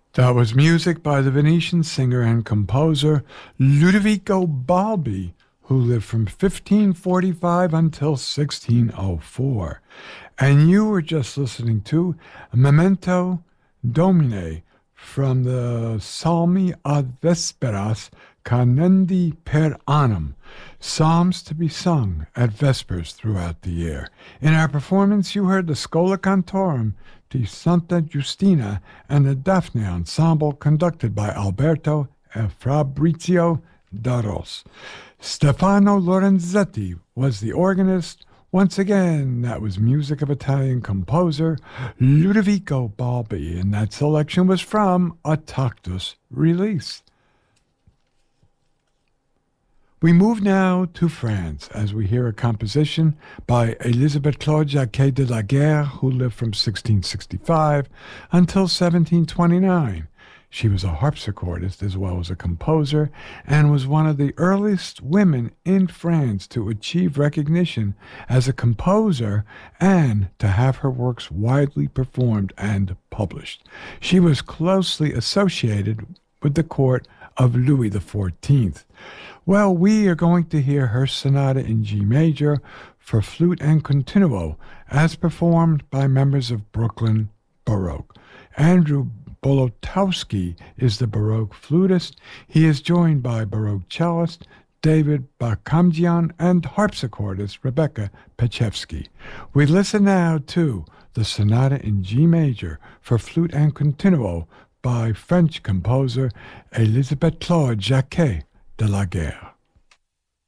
That was music by the Venetian singer and composer Ludovico Balbi, who lived from 1545 until 1604. And you were just listening to Memento Domine from the Psalmi ad Vesperas Canendi per annum, psalms to be sung at Vespers throughout the year. In our performance, you heard the Schola Cantorum di Santa Giustina and the Daphne Ensemble conducted by Alberto e Fabrizio Daros. Stefano Lorenzetti was the organist. Once again, that was music of Italian composer Ludovico Balbi, and that selection was from a Tactus release. We move now to France as we hear a composition by Elisabeth Claude Jacquet de la Guerre, who lived from 1665 until 1729. She was a harpsichordist as well as a composer and was one of the earliest women in France to achieve recognition as a composer and to have her works widely performed and published. She was closely associated with the court of Louis XIV. Well, we are going to hear her sonata in G major for flute and continuo, as performed by members of Brooklyn Baroque. Andrew Bolotowski is the Baroque flutist. He is joined by Baroque cellist David Bakamjian and harpsichordist Rebecca Pechevsky. We listen now to the sonata in G major for flute and continuo by French composer Elisabeth Claude Jacquet de la Guerre.